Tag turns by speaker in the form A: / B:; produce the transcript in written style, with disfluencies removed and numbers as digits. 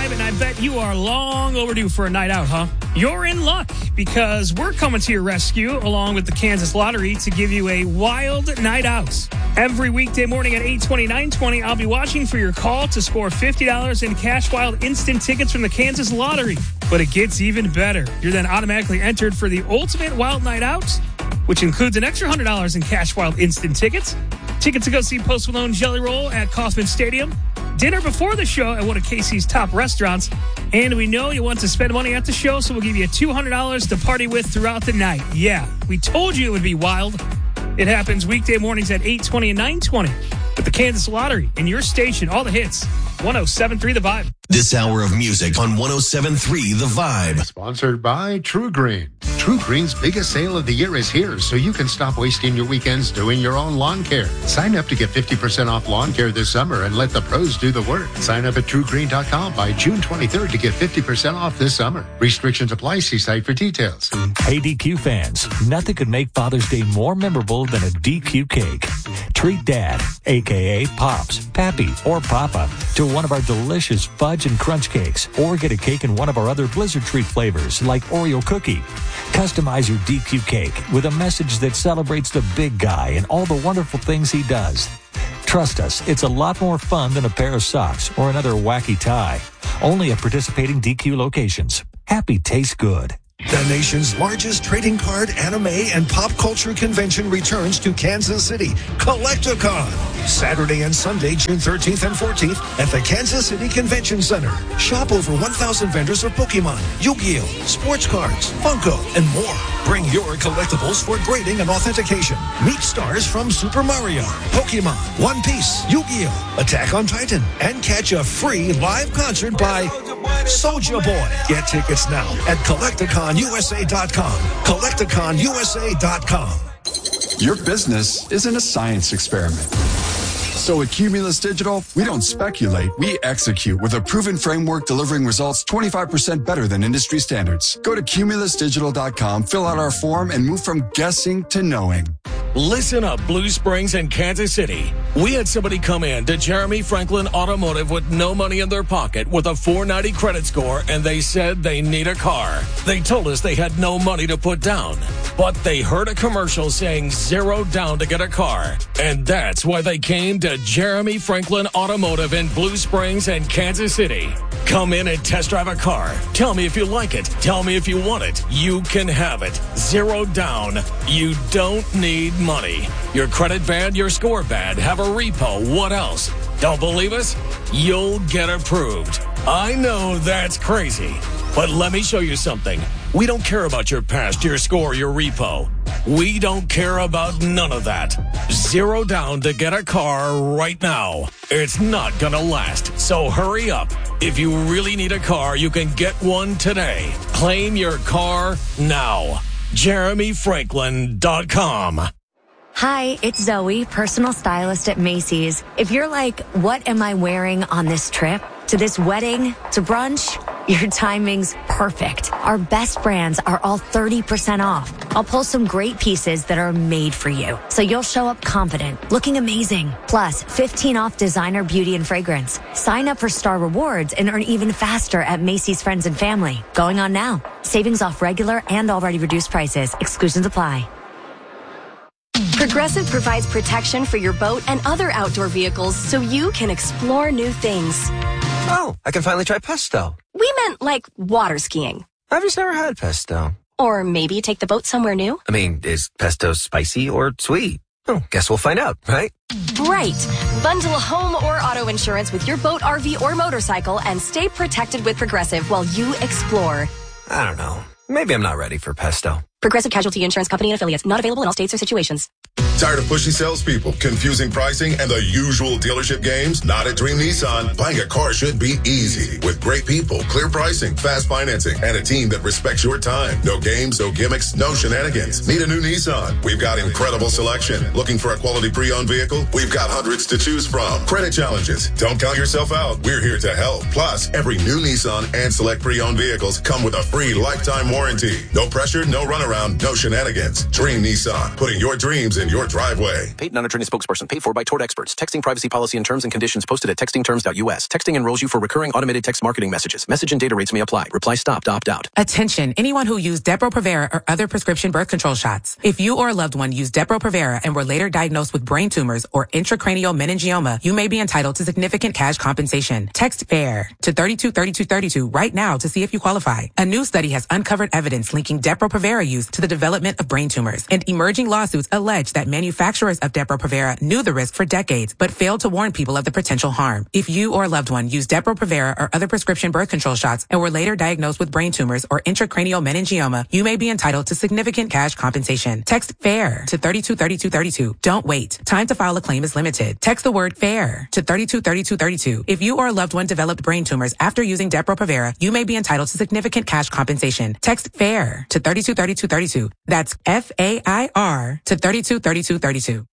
A: Vibe, and I bet you are long overdue for a night out, huh? You're in luck because we're coming to your rescue along with the Kansas Lottery to give you a wild night out. Every weekday morning at 8:20, 9:20, I'll be watching for your call to score $50 in Cash Wild instant tickets from the Kansas Lottery. But it gets even better. You're then automatically entered for the ultimate wild night out, which includes an extra $100 in Cash Wild instant tickets, tickets to go see Post Malone Jelly Roll at Kauffman Stadium, dinner before the show at one of KC's top restaurants, and we know you want to spend money at the show, so we'll give you $200 to party with throughout the night. Yeah, we told you it would be wild. It happens weekday mornings at 8:20 and 9:20 with the Kansas Lottery in your station. All the hits, 107.3 The Vibe.
B: This hour of music on 107.3 The Vibe.
C: Sponsored by True Green. True Green's biggest sale of the year is here, so you can stop wasting your weekends doing your own lawn care. Sign up to get 50% off lawn care this summer and let the pros do the work. Sign up at TrueGreen.com by June 23rd to get 50% off this summer. Restrictions apply. See site for details.
D: Hey, DQ fans, nothing could make Father's Day more memorable than a DQ cake. Treat Dad, a.k.a. Pops, Pappy, or Papa, to one of our delicious fudge and crunch cakes, or get a cake in one of our other Blizzard treat flavors like Oreo cookie. Customize your DQ cake with a message that celebrates the big guy and all the wonderful things he does. Trust us, it's a lot more fun than a pair of socks or another wacky tie. Only at participating DQ locations. Happy tastes good.
E: The nation's largest trading card, anime, and pop culture convention returns to Kansas City, Collecticon. Saturday and Sunday, June 13th and 14th at the Kansas City Convention Center. Shop over 1,000 vendors of Pokemon, Yu-Gi-Oh!, sports cards, Funko, and more. Bring your collectibles for grading and authentication. Meet stars from Super Mario, Pokemon, One Piece, Yu-Gi-Oh!, Attack on Titan, and catch a free live concert by Soulja Boy. Get tickets now at CollecticonUSA.com. CollecticonUSA.com.
F: Your business isn't a science experiment. So at Cumulus Digital, we don't speculate, we execute with a proven framework delivering results 25% better than industry standards. Go to CumulusDigital.com, fill out our form, and move from guessing to knowing.
G: Listen up, Blue Springs and Kansas City. We had somebody come in to Jeremy Franklin Automotive with no money in their pocket with a 490 credit score, and they said they need a car. They told us they had no money to put down, but they heard a commercial saying 0 down to get a car, and that's why they came to Jeremy Franklin Automotive in Blue Springs and Kansas City. Come in and test drive a car. Tell me if you like it. Tell me if you want it. You can have it. 0 down. You don't need money. Your credit bad, your score bad. Have a repo. What else? Don't believe us? You'll get approved. I know that's crazy, but let me show you something. We don't care about your past, your score, your repo. We don't care about none of that. 0 down to get a car right now. It's not gonna last, so hurry up. If you really need a car, you can get one today. Claim your car now. JeremyFranklin.com.
H: Hi, it's Zoe, personal stylist at Macy's. If you're like, what am I wearing on this trip? To this wedding? To brunch? Your timing's perfect. Our best brands are all 30% off. I'll pull some great pieces that are made for you, so you'll show up confident, looking amazing. Plus, 15 off designer beauty and fragrance. Sign up for Star Rewards and earn even faster at Macy's Friends and Family. Going on now. Savings off regular and already reduced prices. Exclusions apply.
I: Progressive provides protection for your boat and other outdoor vehicles so you can explore new things.
J: Oh, I can finally try pesto.
I: We meant like water skiing.
J: I've just never had pesto.
I: Or maybe take the boat somewhere new.
J: I mean, is pesto spicy or sweet? Oh, guess we'll find out, right?
I: Right. Bundle home or auto insurance with your boat, RV, or motorcycle and stay protected with Progressive while you explore.
J: I don't know. Maybe I'm not ready for pesto.
I: Progressive Casualty Insurance Company and Affiliates. Not available in all states or situations.
K: Tired of pushy salespeople, confusing pricing, and the usual dealership games? Not at Dream Nissan. Buying a car should be easy. With great people, clear pricing, fast financing, and a team that respects your time. No games, no gimmicks, no shenanigans. Need a new Nissan? We've got incredible selection. Looking for a quality pre-owned vehicle? We've got hundreds to choose from. Credit challenges? Don't count yourself out. We're here to help. Plus, every new Nissan and select pre-owned vehicles come with a free lifetime warranty. No pressure, no runaround, no shenanigans. Dream Nissan. Putting your dreams in your your driveway.
L: Paid non-attorney spokesperson paid for by Tort Experts. Texting privacy policy and terms and conditions posted at textingterms.us. Texting enrolls you for recurring automated text marketing messages. Message and data rates may apply. Reply stop to opt out.
M: Attention, anyone who used Depo-Provera or other prescription birth control shots. If you or a loved one used Depo-Provera and were later diagnosed with brain tumors or intracranial meningioma, you may be entitled to significant cash compensation. Text FAIR to 323232 right now to see if you qualify. A new study has uncovered evidence linking Depo-Provera use to the development of brain tumors, and emerging lawsuits allege that manufacturers of Depo-Provera knew the risk for decades but failed to warn people of the potential harm. If you or a loved one used Depo-Provera or other prescription birth control shots and were later diagnosed with brain tumors or intracranial meningioma, you may be entitled to significant cash compensation. Text FAIR to 323232. Don't wait. Time to file a claim is limited. Text the word FAIR to 323232. If you or a loved one developed brain tumors after using Depo-Provera, you may be entitled to significant cash compensation. Text FAIR to 323232. That's FAIR to 323232.